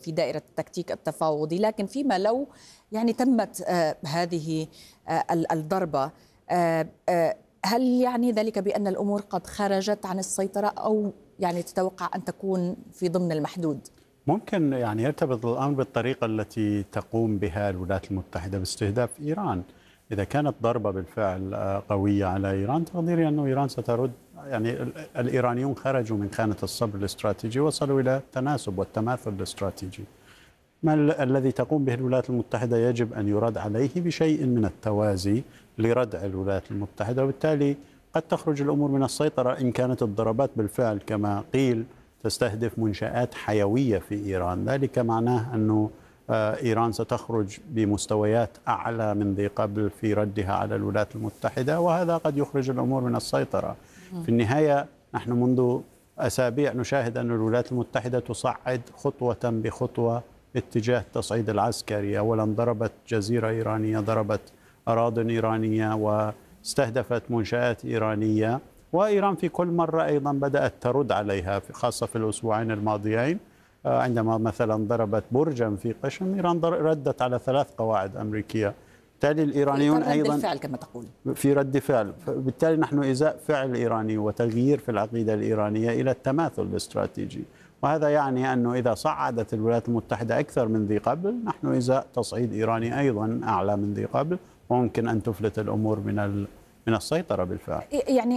في دائرة التكتيك التفاوضي، لكن فيما لو يعني تمت هذه الضربة، هل يعني ذلك بأن الأمور قد خرجت عن السيطرة، أو يعني تتوقع أن تكون في ضمن المحدود؟ ممكن يعني يرتبط الأمر بالطريقة التي تقوم بها الولايات المتحدة باستهداف إيران. إذا كانت ضربة بالفعل قوية على إيران، تقديري أنه إيران سترد. يعني الإيرانيون خرجوا من خانة الصبر الاستراتيجي، وصلوا إلى التناسب والتماثل الاستراتيجي. ما الذي تقوم به الولايات المتحدة يجب أن يرد عليه بشيء من التوازي لردع الولايات المتحدة، وبالتالي قد تخرج الأمور من السيطرة إن كانت الضربات بالفعل كما قيل تستهدف منشآت حيوية في إيران. ذلك معناه أنه إيران ستخرج بمستويات أعلى من ذي قبل في ردها على الولايات المتحدة، وهذا قد يخرج الأمور من السيطرة. في النهاية نحن منذ أسابيع نشاهد أن الولايات المتحدة تصعد خطوة بخطوة اتجاه التصعيد العسكري. أولا ضربت جزيرة إيرانية، ضربت أراضٍ إيرانية، واستهدفت منشآت إيرانية، وإيران في كل مرة أيضا بدأت ترد عليها، خاصة في الأسبوعين الماضيين. عندما مثلا ضربت برجا في قشم، إيران ردت على 3 قواعد أمريكية. بالتالي الإيرانيون أيضا بالفعل كما تقول في رد فعل. بالتالي نحن إزاء فعل إيراني وتغيير في العقيدة الإيرانية إلى التماثل الاستراتيجي، وهذا يعني أنه إذا صعدت الولايات المتحدة أكثر من ذي قبل، نحن إزاء تصعيد إيراني أيضا أعلى من ذي قبل، وممكن أن تفلت الأمور من السيطرة بالفعل. يعني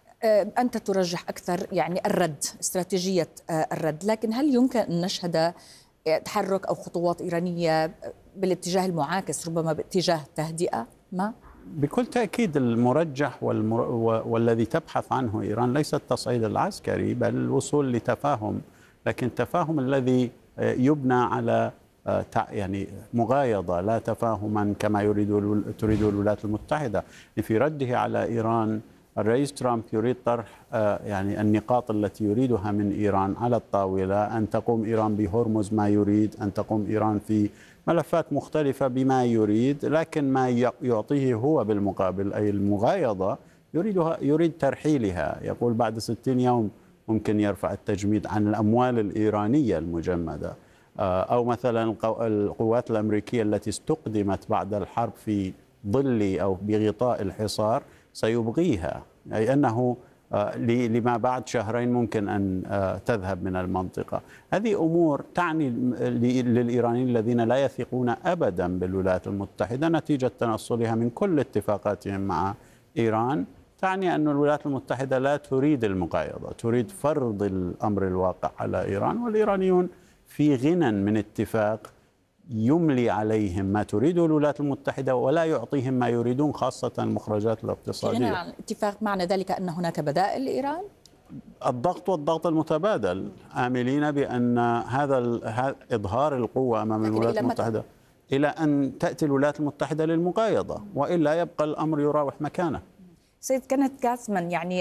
أنت ترجح أكثر يعني الرد، استراتيجية الرد، لكن هل يمكن أن نشهد تحرك أو خطوات إيرانية بالاتجاه المعاكس، ربما باتجاه تهدئة ما؟ بكل تأكيد المرجح والذي تبحث عنه إيران ليس التصعيد العسكري، بل الوصول لتفاهم، لكن التفاهم الذي يبنى على يعني مغايضة لا تفاهما كما تريد الولايات المتحدة. في رده على إيران، الرئيس ترامب يريد طرح يعني النقاط التي يريدها من إيران على الطاولة، أن تقوم إيران بهرمز ما يريد، أن تقوم إيران في ملفات مختلفة بما يريد، لكن ما يعطيه هو بالمقابل أي المغايضة يريد ترحيلها. يقول بعد 60 يوم ممكن يرفع التجميد عن الأموال الإيرانية المجمدة، أو مثلا القوات الأمريكية التي استقدمت بعد الحرب في ظل أو بغطاء الحصار سيبغيها، أي أنه لما بعد شهرين ممكن أن تذهب من المنطقة. هذه أمور تعني للإيرانيين الذين لا يثقون أبدا بالولايات المتحدة نتيجة تنصلها من كل اتفاقاتهم مع إيران، تعني أن الولايات المتحدة لا تريد المقايضة، تريد فرض الأمر الواقع على إيران، والإيرانيون في غنى من اتفاق يملي عليهم ما تريده الولايات المتحدة ولا يعطيهم ما يريدون، خاصة المخرجات الاقتصادية. يعني الاتفاق معنى ذلك أن هناك بدائل لإيران؟ الضغط والضغط المتبادل، آملين بأن هذا إظهار القوة أمام الولايات المتحدة إلى أن تأتي الولايات المتحدة للمقايضة، وإلا يبقى الأمر يراوح مكانه. سيد كنت كاسمان، يعني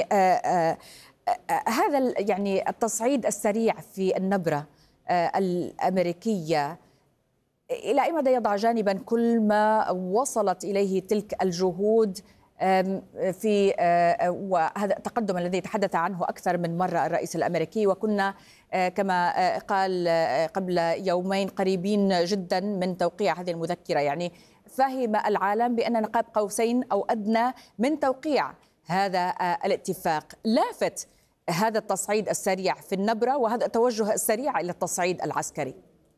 هذا يعني التصعيد السريع في النبرة الأمريكية إلى أي مدى يضع جانبا كل ما وصلت إليه تلك الجهود في وهذا التقدم الذي تحدث عنه أكثر من مرة الرئيس الأمريكي، وكنا كما قال قبل يومين قريبين جدا من توقيع هذه المذكرة. يعني فهم العالم بأننا قاب قوسين أو أدنى من توقيع هذا الاتفاق. لافت هذا التصعيد السريع في النبرة وهذا التوجه السريع إلى التصعيد العسكري.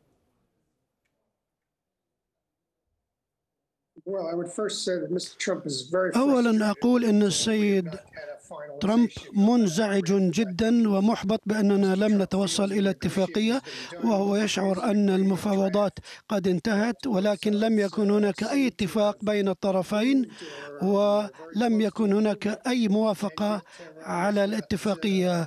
أولا أقول أن السيد ترامب منزعج جدا ومحبط بأننا لم نتوصل إلى اتفاقية، وهو يشعر أن المفاوضات قد انتهت، ولكن لم يكن هناك أي اتفاق بين الطرفين ولم يكن هناك أي موافقة على الاتفاقية.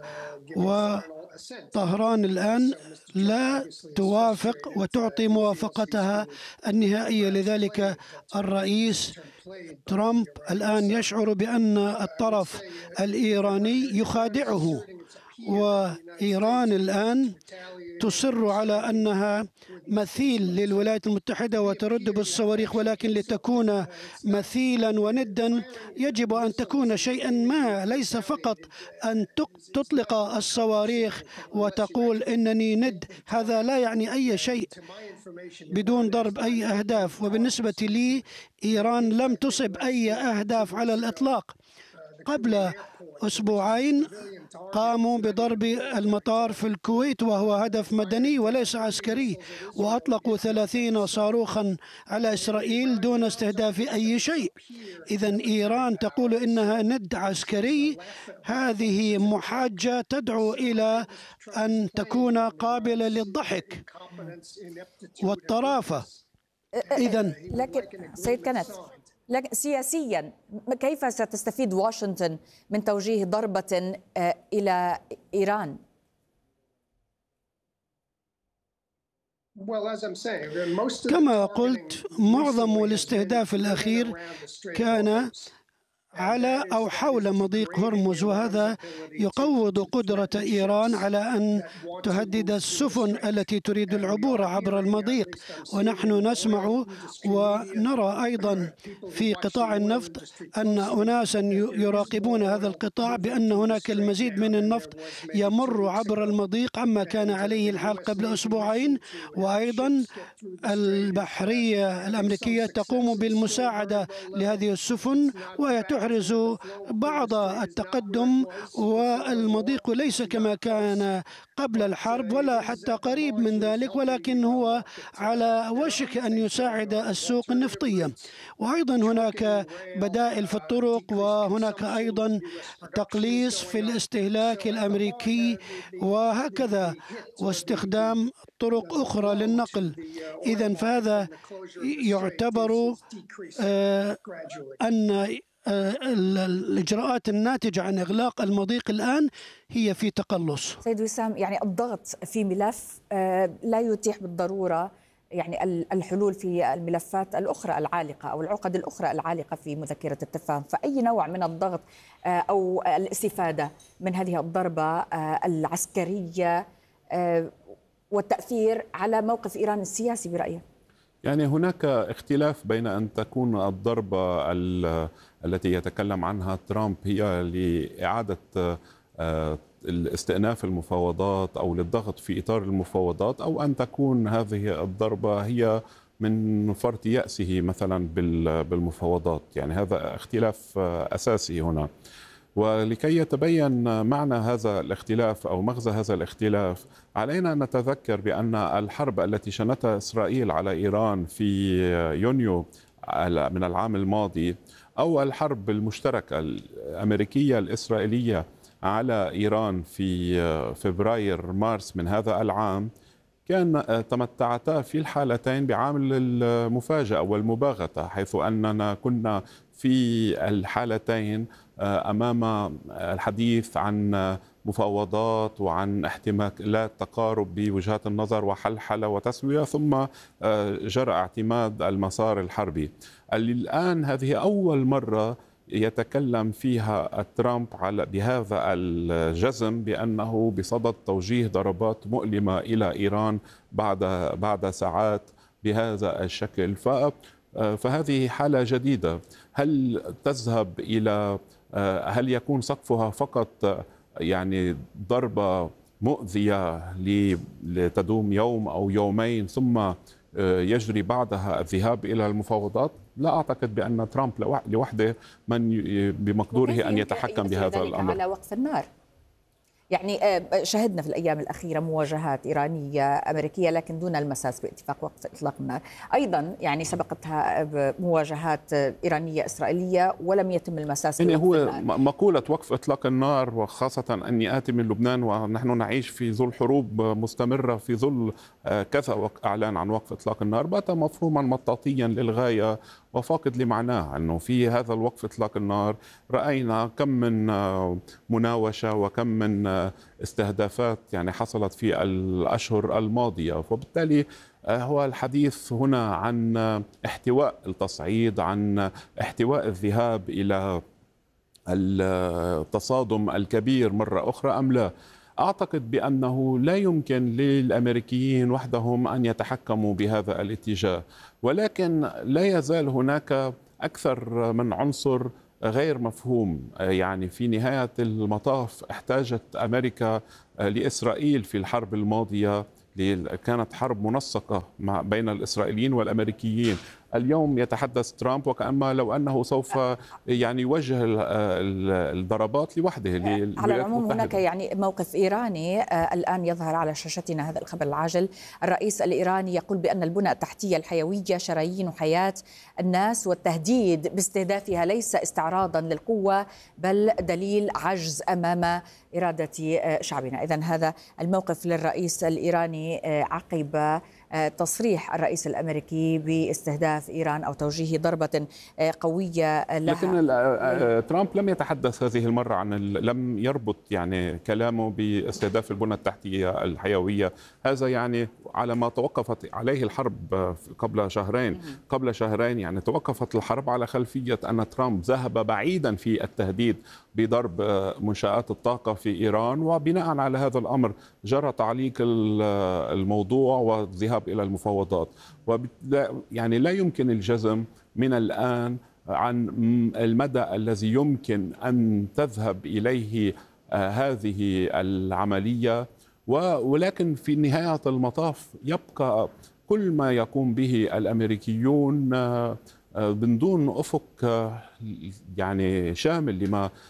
وطهران الآن لا توافق وتعطي موافقتها النهائية. لذلك الرئيس ترامب الآن يشعر بأن الطرف الإيراني يخادعه وإيران الآن تصر على أنها مثيل للولايات المتحدة وترد بالصواريخ، ولكن لتكون مثيلا وندا يجب أن تكون شيئا ما، ليس فقط أن تطلق الصواريخ وتقول إنني ند. هذا لا يعني أي شيء بدون ضرب أي أهداف. وبالنسبة لي إيران لم تصب أي أهداف على الإطلاق. قبل أسبوعين قاموا بضرب المطار في الكويت وهو هدف مدني وليس عسكري، وأطلقوا 30 صاروخا على إسرائيل دون استهداف أي شيء. إذن إيران تقول إنها ند عسكري، هذه محاجة تدعو إلى أن تكون قابلة للضحك والطرافة. إذن لكن سيد كنت، لكن سياسيا كيف ستستفيد واشنطن من توجيه ضربة إلى إيران؟ كما قلت، معظم الاستهداف الأخير كان على أو حول مضيق هرمز، وهذا يقوض قدرة إيران على أن تهدد السفن التي تريد العبور عبر المضيق. ونحن نسمع ونرى أيضا في قطاع النفط أن أناسا يراقبون هذا القطاع بأن هناك المزيد من النفط يمر عبر المضيق عما كان عليه الحال قبل أسبوعين. وأيضا البحرية الأمريكية تقوم بالمساعدة لهذه السفن وهي تحرز بعض التقدم، والمضيق ليس كما كان قبل الحرب ولا حتى قريب من ذلك، ولكن هو على وشك أن يساعد السوق النفطية. وأيضا هناك بدائل في الطرق، وهناك أيضا تقليص في الاستهلاك الأمريكي وهكذا، واستخدام طرق أخرى للنقل. إذن فهذا يعتبر أن الإجراءات الناتجة عن إغلاق المضيق الآن هي في تقلص. سيد وسام، يعني الضغط في ملف لا يتيح بالضرورة يعني الحلول في الملفات الأخرى العالقة أو العقد الأخرى العالقة في مذكرة التفاهم. فأي نوع من الضغط أو الاستفادة من هذه الضربة العسكرية والتأثير على موقف إيران السياسي برأيك؟ يعني هناك اختلاف بين أن تكون الضربة التي يتكلم عنها ترامب هي لإعادة استئناف المفاوضات أو للضغط في إطار المفاوضات، أو أن تكون هذه الضربة هي من فرط يأسه مثلا بالمفاوضات. يعني هذا اختلاف أساسي هنا. ولكي يتبين معنى هذا الاختلاف أو مغزى هذا الاختلاف، علينا أن نتذكر بأن الحرب التي شنتها إسرائيل على إيران في يونيو من العام الماضي، أو الحرب المشتركة الأمريكية الإسرائيلية على إيران في فبراير مارس من هذا العام، كان تمتعتا في الحالتين بعامل المفاجأة والمباغتة، حيث أننا كنا في الحالتين أمام الحديث عن مفاوضات وعن احتمالات تقارب بوجهات النظر وحلحلة وتسوية، ثم جرى اعتماد المسار الحربي. الآن هذه أول مرة يتكلم فيها ترامب بهذا الجزم بأنه بصدد توجيه ضربات مؤلمة إلى إيران بعد ساعات بهذا الشكل. فهذه حالة جديدة. هل تذهب إلى هل يكون سقفها فقط يعني ضربة مؤذية لتدوم يوم أو يومين ثم يجري بعدها الذهاب إلى المفاوضات؟ لا أعتقد بأن ترامب لوحده من بمقدوره أن يتحكم بهذا الأمر. على وقف النار، يعني شهدنا في الأيام الأخيرة مواجهات إيرانية أمريكية لكن دون المساس باتفاق وقف إطلاق النار. أيضا يعني سبقتها مواجهات إيرانية إسرائيلية ولم يتم المساس يعني بوقف هو النار. مقولة وقف إطلاق النار، وخاصة أني آتي من لبنان ونحن نعيش في ظل حروب مستمرة، في ظل كذا إعلان عن وقف إطلاق النار، بات مفهوما مطاطيا للغاية وفاقد لمعناه. أنه في هذا الوقف إطلاق النار رأينا كم من مناوشة وكم من استهدافات يعني حصلت في الأشهر الماضية. وبالتالي هو الحديث هنا عن احتواء التصعيد، عن احتواء الذهاب إلى التصادم الكبير مرة أخرى أم لا. أعتقد بأنه لا يمكن للأمريكيين وحدهم أن يتحكموا بهذا الاتجاه، ولكن لا يزال هناك أكثر من عنصر غير مفهوم. يعني في نهاية المطاف احتاجت أمريكا لإسرائيل في الحرب الماضية، كانت حرب منسقة بين الإسرائيليين والأمريكيين. اليوم يتحدث ترامب وكأنما لو أنه سوف يعني يوجه الضربات لوحده للولايات على العموم المتحدة. هناك يعني موقف إيراني الآن يظهر على شاشتنا، هذا الخبر العاجل. الرئيس الإيراني يقول بأن البنى التحتية الحيوية شرايين حياة الناس، والتهديد باستهدافها ليس استعراضا للقوة بل دليل عجز أمام إرادة شعبنا. إذن هذا الموقف للرئيس الإيراني عقب تصريح الرئيس الأمريكي باستهداف إيران أو توجيه ضربة قوية لها. لكن ترامب لم يتحدث هذه المرة لم يربط يعني كلامه باستهداف البنى التحتية الحيوية. هذا يعني على ما توقفت عليه الحرب قبل شهرين يعني توقفت الحرب على خلفية أن ترامب ذهب بعيدا في التهديد بضرب منشآت الطاقة في إيران، وبناء على هذا الأمر جرى تعليق الموضوع والذهاب إلى المفاوضات. يعني لا يمكن الجزم من الآن عن المدى الذي يمكن أن تذهب إليه هذه العملية، ولكن في نهاية المطاف يبقى كل ما يقوم به الأمريكيون من دون أفق يعني شامل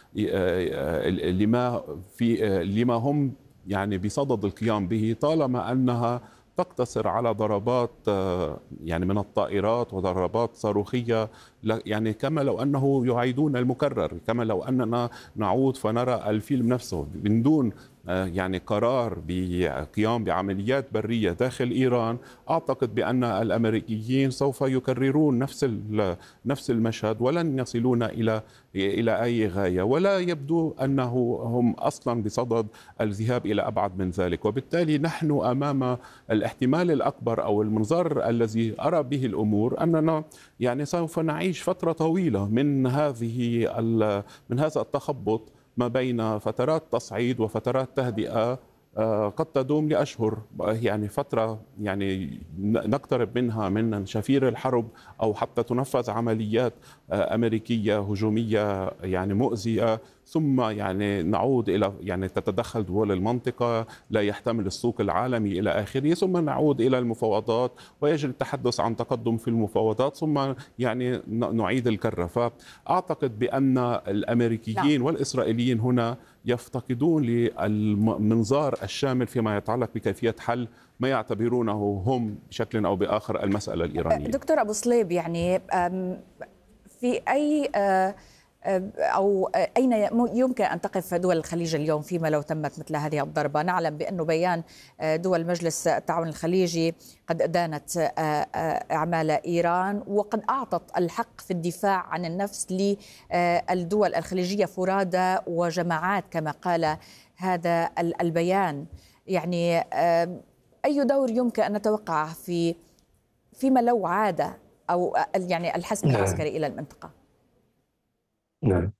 لما هم يعني بصدد القيام به، طالما أنها تقتصر على ضربات يعني من الطائرات وضربات صاروخية، يعني كما لو أنه يعيدون المكرر، كما لو أننا نعود فنرى الفيلم نفسه من دون يعني قرار بقيام بعمليات برية داخل إيران. أعتقد بأن الأمريكيين سوف يكررون نفس المشهد ولن يصلون إلى أي غاية، ولا يبدو أنه هم أصلا بصدد الذهاب إلى أبعد من ذلك. وبالتالي نحن أمام الاحتمال الأكبر أو المنظر الذي أرى به الأمور أننا يعني سوف نعيش فترة طويلة من هذا التخبط ما بين فترات تصعيد وفترات تهدئة قد تدوم لأشهر، يعني فترة يعني نقترب منها من شفير الحرب، أو حتى تنفذ عمليات أمريكية هجومية يعني مؤذية، ثم يعني نعود إلى يعني تتدخل دول المنطقة، لا يحتمل السوق العالمي إلى آخره، ثم نعود إلى المفاوضات ويجري التحدث عن تقدم في المفاوضات، ثم يعني نعيد الكرة. فأعتقد بأن الأمريكيين والإسرائيليين هنا يفتقدون للمنظار الشامل فيما يتعلق بكيفية حل ما يعتبرونه هم بشكل أو بآخر المسألة الإيرانية. دكتور أبو صليب، يعني في أي أو أين يمكن أن تقف دول الخليج اليوم فيما لو تمت مثل هذه الضربة؟ نعلم بأنه بيان دول مجلس التعاون الخليجي قد دانت أعمال إيران، وقد أعطت الحق في الدفاع عن النفس للدول الخليجية فرادى وجماعات كما قال هذا البيان. يعني أي دور يمكن أن نتوقعه فيما لو عاد أو يعني الحسم العسكري إلى المنطقة؟ نعم.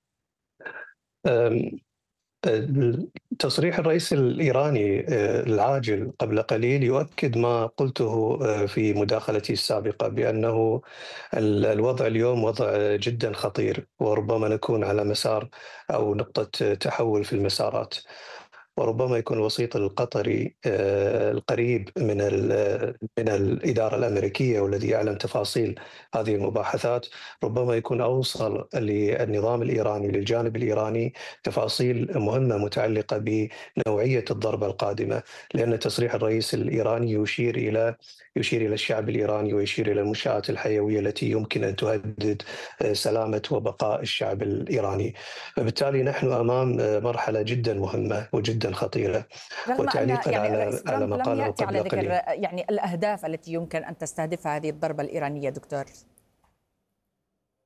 تصريح الرئيس الإيراني العاجل قبل قليل يؤكد ما قلته في مداخلتي السابقة، بأنه الوضع اليوم وضع جدا خطير، وربما نكون على مسار أو نقطة تحول في المسارات، وربما يكون الوسيط القطري القريب من الإدارة الأمريكية والذي يعلم تفاصيل هذه المباحثات، ربما يكون أوصل للنظام الإيراني للجانب الإيراني تفاصيل مهمة متعلقة بنوعية الضربة القادمة، لأن تصريح الرئيس الإيراني يشير إلى الشعب الإيراني ويشير إلى المنشآت الحيوية التي يمكن أن تهدد سلامة وبقاء الشعب الإيراني. فبالتالي نحن أمام مرحلة جدا مهمة وجدا خطيرة. وتعليقا على ما قاله يأتي على ذكر قليل، يعني الأهداف التي يمكن أن تستهدفها هذه الضربة الإيرانية دكتور.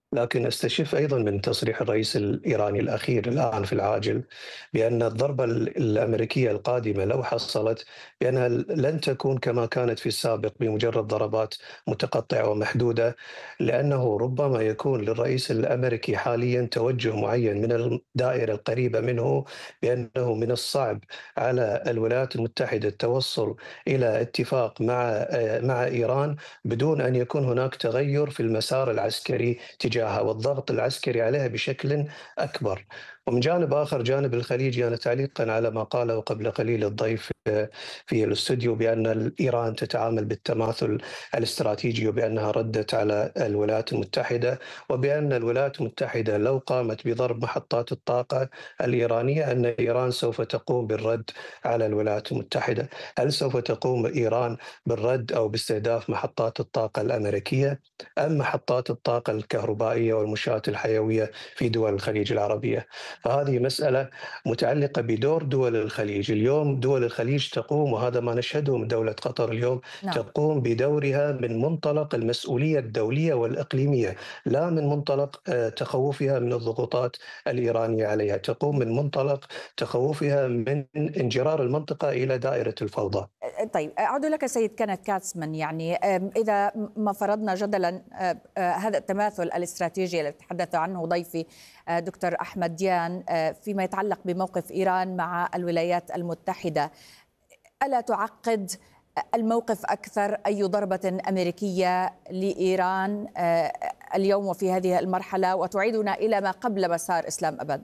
لكن استشف أيضا من تصريح الرئيس الإيراني الأخير الآن في العاجل بأن الضربة الأمريكية القادمة لو حصلت بأنها لن تكون كما كانت في السابق بمجرد ضربات متقطعة ومحدودة، لأنه ربما يكون للرئيس الأمريكي حاليا توجه معين من الدائرة القريبة منه بأنه من الصعب على الولايات المتحدة التوصل إلى اتفاق مع إيران بدون أن يكون هناك تغير في المسار العسكري تجاهها والضغط العسكري عليها بشكل أكبر. ومن جانب آخر، جانب الخليج، يعني تعليقا على ما قاله قبل قليل الضيف في الاستوديو بأن إيران تتعامل بالتماثل الاستراتيجي وبأنها ردت على الولايات المتحدة، وبأن الولايات المتحدة لو قامت بضرب محطات الطاقة الإيرانية أن إيران سوف تقوم بالرد على الولايات المتحدة. هل سوف تقوم إيران بالرد أو باستهداف محطات الطاقة الأمريكية أم محطات الطاقة الكهربائية والمنشآت الحيوية في دول الخليج العربية؟ فهذه مسألة متعلقة بدور دول الخليج. اليوم دول الخليج تقوم، وهذا ما نشهده من دولة قطر اليوم، تقوم بدورها من منطلق المسؤولية الدولية والإقليمية، لا من منطلق تخوفها من الضغوطات الإيرانية عليها، تقوم من منطلق تخوفها من انجرار المنطقة إلى دائرة الفوضى. طيب أعود لك سيد كانت كاتسمان، يعني إذا ما فرضنا جدلا هذا التماثل الاستراتيجي الذي تحدث عنه ضيفي دكتور أحمد ديان فيما يتعلق بموقف إيران مع الولايات المتحدة، ألا تعقد الموقف أكثر أي ضربة أمريكية لإيران اليوم وفي هذه المرحلة وتعيدنا إلى ما قبل مسار إسلام أبد؟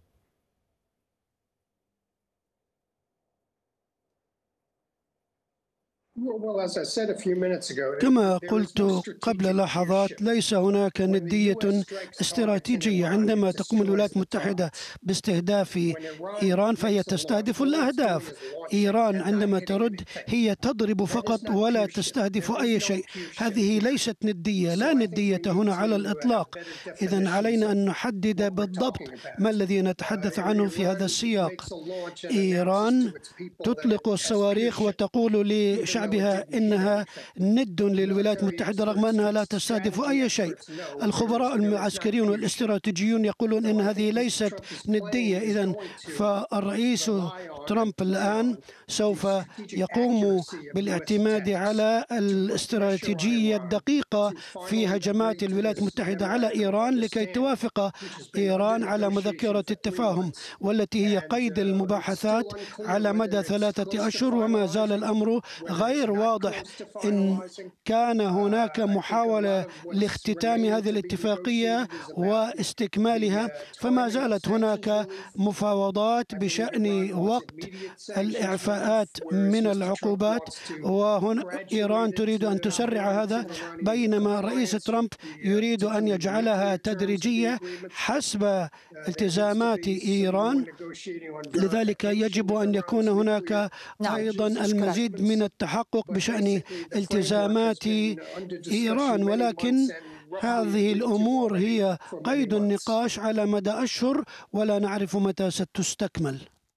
كما قلت قبل لحظات، ليس هناك ندية استراتيجية. عندما تقوم الولايات المتحدة باستهداف إيران فهي تستهدف الأهداف. إيران عندما ترد هي تضرب فقط ولا تستهدف أي شيء. هذه ليست ندية، لا ندية هنا على الإطلاق. إذن علينا أن نحدد بالضبط ما الذي نتحدث عنه في هذا السياق. إيران تطلق الصواريخ وتقول لشعبها إنها ند للولايات المتحدة رغم أنها لا تستهدف أي شيء. الخبراء العسكريون والاستراتيجيون يقولون إن هذه ليست ندية. إذن فالرئيس ترامب الآن سوف يقوم بالاعتماد على الاستراتيجية الدقيقة في هجمات الولايات المتحدة على إيران لكي توافق إيران على مذكرة التفاهم، والتي هي قيد المباحثات على مدى 3 أشهر، وما زال الأمر غير واضح إن كان هناك محاولة لاختتام هذه الاتفاقية واستكمالها، فما زالت هناك مفاوضات بشأن وقت الإعفاءات من العقوبات، وهنا إيران تريد أن تسرع هذا، بينما الرئيس ترامب يريد أن يجعلها تدريجية حسب التزامات إيران. لذلك يجب أن يكون هناك أيضا المزيد من التحقق بشأن التزامات إيران، ولكن هذه الأمور هي قيد النقاش على مدى أشهر ولا نعرف متى ستستكمل.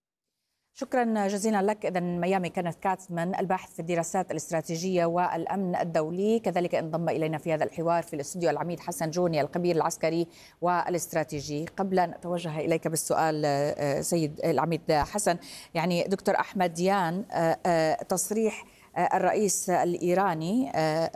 شكرا جزيلا لك. إذن ميامي كانت كاتسمان الباحث في الدراسات الاستراتيجية والأمن الدولي، كذلك انضم إلينا في هذا الحوار في الاستوديو العميد حسن جوني الخبير العسكري والاستراتيجي. قبل أن أتوجه إليك بالسؤال سيد العميد حسن، يعني دكتور أحمد ديان، تصريح الرئيس الإيراني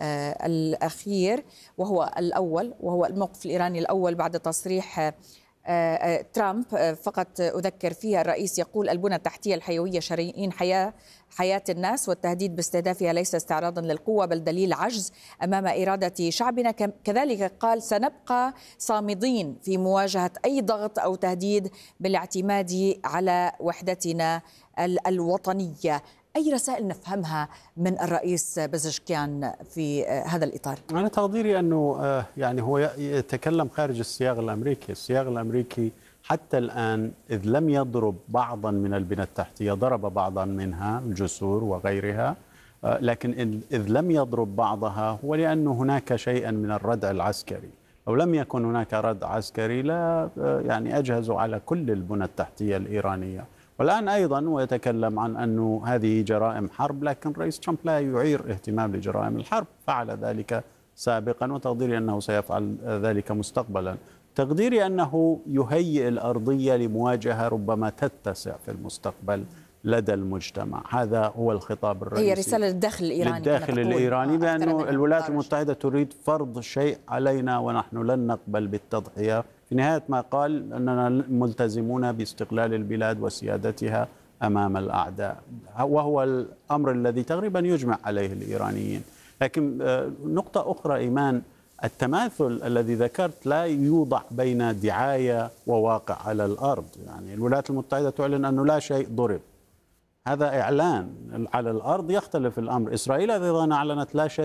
الأخير وهو الأول، وهو الموقف الإيراني الأول بعد تصريح ترامب، فقط أذكر فيها الرئيس يقول البنى التحتية الحيوية شريين حياة الناس، والتهديد باستهدافها ليس استعراضا للقوة بل دليل عجز أمام إرادة شعبنا. كذلك قال سنبقى صامدين في مواجهة أي ضغط أو تهديد بالاعتماد على وحدتنا الوطنية. أي رسائل نفهمها من الرئيس بزشكيان في هذا الإطار؟ أنا تقديري أنه يعني هو يتكلم خارج السياق الأمريكي. السياق الأمريكي حتى الآن إذ لم يضرب بعضا من البنى التحتية، ضرب بعضا منها الجسور وغيرها، لكن إذ لم يضرب بعضها هو لأنه هناك شيئا من الردع العسكري. لو لم يكن هناك ردع عسكري لا يعني أجهزوا على كل البنى التحتية الإيرانية. والآن أيضا ويتكلم عن أنه هذه جرائم حرب، لكن رئيس ترامب لا يعير اهتمام لجرائم الحرب، فعل ذلك سابقا، وتقديري أنه سيفعل ذلك مستقبلا. تقديري أنه يهيئ الأرضية لمواجهة ربما تتسع في المستقبل لدى المجتمع. هذا هو الخطاب الرئيسي. هي رسالة للداخل الإيراني، للداخل الإيراني بأن الولايات المتحدة تريد فرض شيء علينا ونحن لن نقبل بالتضحية. في نهاية ما قال أننا ملتزمون باستقلال البلاد وسيادتها أمام الأعداء، وهو الأمر الذي تقريبا يجمع عليه الإيرانيين. لكن نقطة أخرى إيمان، التماثل الذي ذكرت لا يوضع بين دعاية وواقع على الأرض. يعني الولايات المتحدة تعلن أنه لا شيء ضرب، هذا إعلان. على الأرض يختلف الأمر. إسرائيل أيضا أعلنت لا شيء